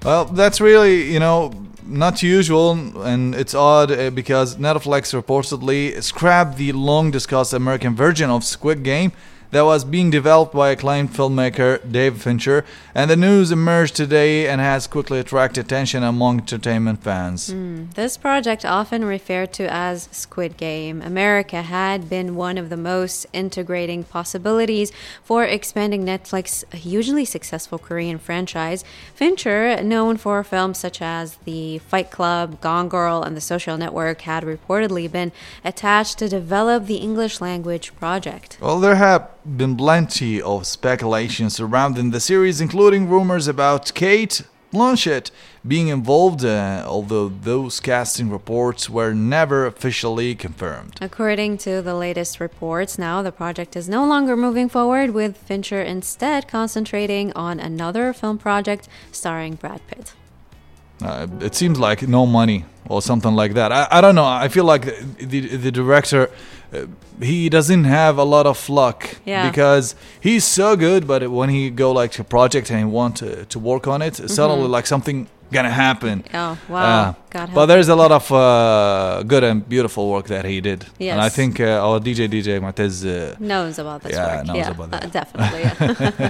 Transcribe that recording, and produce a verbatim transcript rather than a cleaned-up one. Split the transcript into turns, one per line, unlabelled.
Well, that's really, you know, not usual, and it's odd uh, because Netflix reportedly scrapped the long-discussed American version of Squid Game that was being developed by acclaimed filmmaker David Fincher, and the news emerged today and has quickly attracted attention among entertainment fans.
Mm. This project, often referred to as Squid Game America, had been one of the most integrating possibilities for expanding Netflix's hugely successful Korean franchise. Fincher, known for films such as The Fight Club, Gone Girl, and The Social Network, had reportedly been attached to develop the English language project.
Well, there have been plenty of speculation surrounding the series, including rumors about Kate Blanchett being involved, uh, although those casting reports were never officially confirmed.
According to the latest reports, now the project is no longer moving forward, with Fincher instead concentrating on another film project starring Brad Pitt.
Uh, it seems like no money or something like that. I, I don't know. I feel like the the director, uh, he doesn't have a lot of luck,
Yeah.
because he's so good, but when he go like to a project and he want to, to work on it, suddenly like something gonna happen.
Oh, wow.
Uh,
God help
but
him.
there's a lot of uh, good and beautiful work that he did,
Yes.
and I think uh, our D J D J Matez uh,
knows about this
Yeah,
work.
knows
yeah,
about that.
uh, definitely. Yeah.